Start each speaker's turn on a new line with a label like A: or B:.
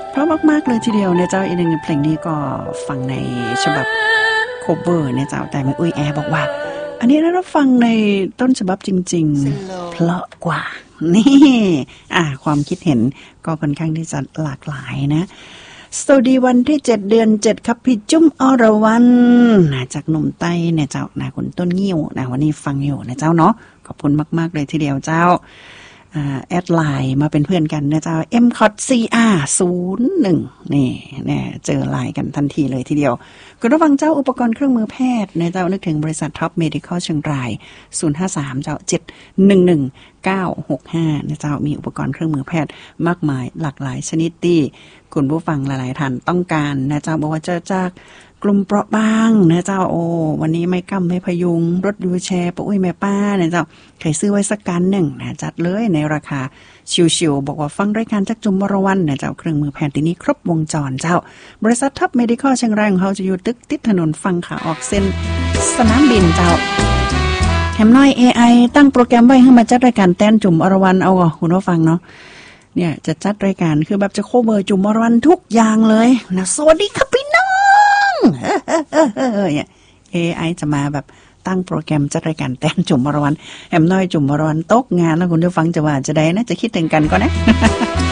A: เพราะมากๆเลยทีเดียวเนี่ยเจ้าอีกหนึ่งเพลงนี้ก็ฟังในฉบับโคเวอร์เนี่ยเจ้าแต่ไม่อุ้ยแอบอกว่าอันนี้เราฟังในต้นฉบับจริงๆเพราะกว่านี่ความคิดเห็นก็ค่อนข้างที่จะหลากหลายนะสวัสดีวันที่7เดือน7ครับพี่จุ้มอรวรรณจากหนุ่มไต้เนี่ยเจ้านะคุณต้นงิ้วนะวันนี้ฟังอยู่นะเจ้าเนาะขอบคุณมากๆเลยทีเดียวเจ้าแอดไลน์มาเป็นเพื่อนกันนะเจ้า mcotcr01 นี่เจอไลน์กันทันทีเลยทีเดียวคุณระวังเจ้าอุปกรณ์เครื่องมือแพทย์นะเจ้านึกถึงบริษัทท็อปเมดิคอลเชียงราย053เจ้า711 965นะเจ้ามีอุปกรณ์เครื่องมือแพทย์มากมายหลากหลายชนิดที่คุณผู้ฟังหลายๆท่านต้องการนะเจ้าบอกว่าเจอจากกลุ่มเปราะบางนะเจ้าโอ้วันนี้ไม่กำไม่พยุงรถวีลแชร์ป้าอุ้ยแม่ป้านะเจ้าใครซื้อไว้สักกันหนึ่งนะจัดเลยในราคาชิวๆบอกว่าฟังรายการจากจุมวรวรรณนะเจ้าเครื่องมือแพทย์ที่นี้ครบวงจรเจ้าบริษัทท็อปเมดิคอลเชียงรายของเขาจะอยู่ตึกติดถนนฟังขาออกเส้นสนามบินเจ้าแถมน้อย AI ตั้งโปรแกรมไว้ให้มาจัดรายการแต้นจุมวรวรรณเอาคุณผู้ฟังเนาะเนี่ยจะจัดรายการคือแบบจะโคเวอร์จุมวรวรรณทุกอย่างเลยนะสวัสดีครับพี่น้องAI จะมาแบบตั้งโปรแกรมจัดรายการแต้นจุมวรวรรณแหมน้อยจุมวรวรรณตกงานแล้วคุณผู้ฟังจะว่าจะได้นะจะคิดถึงกันก็นะ